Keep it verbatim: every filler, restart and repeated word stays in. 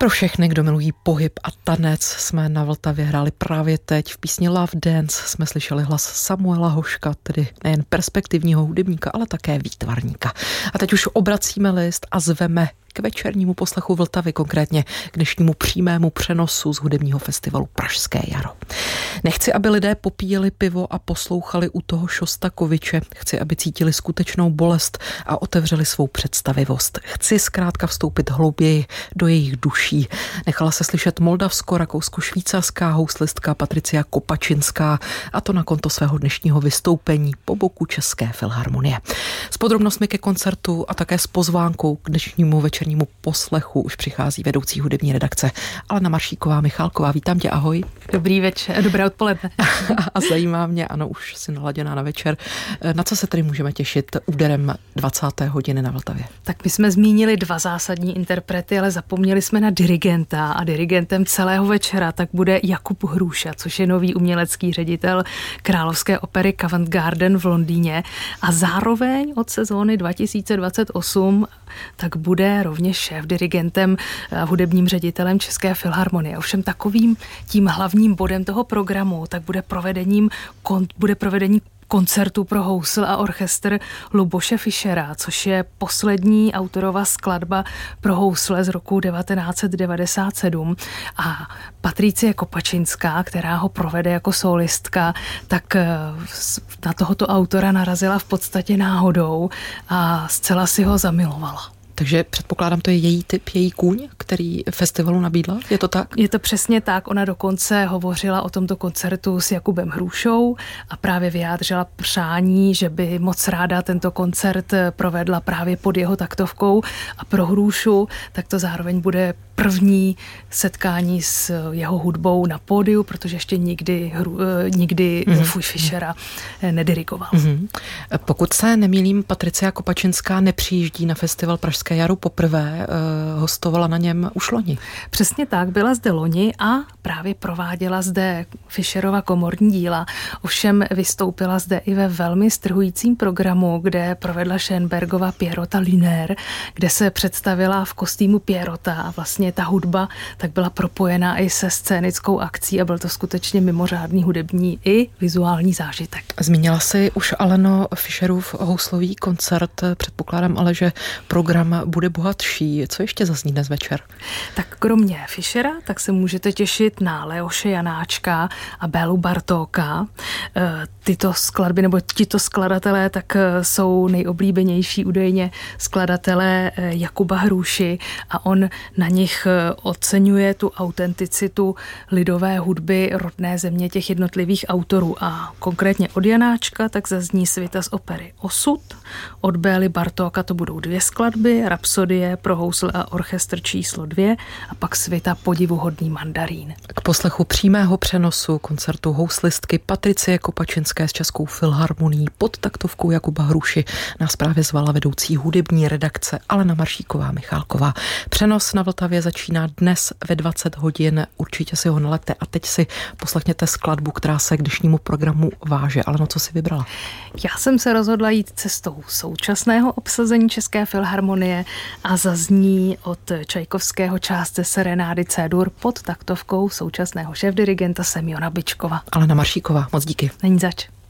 Pro všechny, kdo milují pohyb a tanec, jsme na Vltavě hráli právě teď. V písni Love Dance jsme slyšeli hlas Samuela Hoška, tedy nejen perspektivního hudebníka, ale také výtvarníka. A teď už obracíme list a zveme k večernímu poslechu Vltavy, konkrétně k dnešnímu přímému přenosu z hudebního festivalu Pražské jaro. Nechci, aby lidé popíjeli pivo a poslouchali u toho Šostakoviče. Chci, aby cítili skutečnou bolest a otevřeli svou představivost. Chci zkrátka vstoupit hlouběji do jejich duší. Nechala se slyšet moldavsko-rakousko-švýcarská houslistka Patricia Kopačinská, a to na konto svého dnešního vystoupení po boku České filharmonie. S podrobnostmi ke koncertu a také s pozvánkou k dnešnímu večernímu poslechu už přichází vedoucí hudební redakce Alena Maršíková Michálková. Vítám tě, ahoj. Dobrý večer, dobré odpoledne. A zajímá mě, ano, už jsi naladěná na večer. Na co se tedy můžeme těšit úderem dvacáté hodiny na Vltavě? Tak my jsme zmínili dva zásadní interprety, ale zapomněli jsme na dirigenta, a dirigentem celého večera tak bude Jakub Hrůša, což je nový umělecký ředitel Královské opery Covent Garden v Londýně, a zároveň od sezóny dva tisíce dvacet osm tak bude rovněž šéf-dirigentem a hudebním ředitelem České filharmonie. Ovšem takovým tím hlavním bodem toho programu tak bude provedením, kon, bude provedení koncertu pro housl a orchestr Luboše Fischera, což je poslední autorova skladba pro housle z roku devatenáct set devadesát sedm, a Patricie Kopačinská, která ho provede jako solistka, tak na tohoto autora narazila v podstatě náhodou a zcela si ho zamilovala. Takže předpokládám, to je její typ, její kůň, který festivalu nabídla? Je to tak? Je to přesně tak. Ona dokonce hovořila o tomto koncertu s Jakubem Hrůšou a právě vyjádřila přání, že by moc ráda tento koncert provedla právě pod jeho taktovkou, a pro Hrůšu tak to zároveň bude první setkání s jeho hudbou na pódiu, protože ještě nikdy, hru, nikdy mm-hmm. Fuj Fischera nedirigoval. Mm-hmm. Pokud se nemýlím, Patricia Kopačinská nepřijíždí na festival Pražské jaro poprvé, uh, hostovala na něm už loni. Přesně tak, byla zde loni a právě prováděla zde Fischerova komorní díla. Ovšem vystoupila zde i ve velmi strhujícím programu, kde provedla Schönbergova Pierrota Lunaire, kde se představila v kostýmu Pierrota, a vlastně ta hudba tak byla propojená i se scénickou akcí a byl to skutečně mimořádný hudební i vizuální zážitek. Zmínila jsi už, Aleno, Fischerův houslový koncert, předpokládám ale, že program bude bohatší. Co ještě zazní dnes večer? Tak kromě Fischera, tak se můžete těšit na Leoše Janáčka a Bélu Bartóka. Tyto skladby, nebo tito skladatelé, tak jsou nejoblíbenější údajně skladatelé Jakuba Hrůši, a on na nich oceňuje tu autenticitu lidové hudby rodné země těch jednotlivých autorů. A konkrétně od Janáčka tak zazní svita z opery Osud, od Bély Bartóka to budou dvě skladby, Rapsodie pro housl a orchestr číslo dvě a pak svita Podivuhodný mandarín. K poslechu přímého přenosu koncertu houslistky Patricie Kopačinské s Českou filharmonií pod taktovkou Jakuba Hrůši nás právě zvala vedoucí hudební redakce Alena Maršíková Michálková. Přenos na Vltavě začíná dnes ve dvacet hodin, určitě si ho nalaďte a teď si poslechněte skladbu, která se k dnešnímu programu váže. Ale no, co si vybrala? Já jsem se rozhodla jít cestou současného obsazení České filharmonie a zazní od Čajkovského část ze serenády C-dur pod taktovkou současného šéfdirigenta Semjona Byčkova. Alena Maršíková, moc díky. Není zač.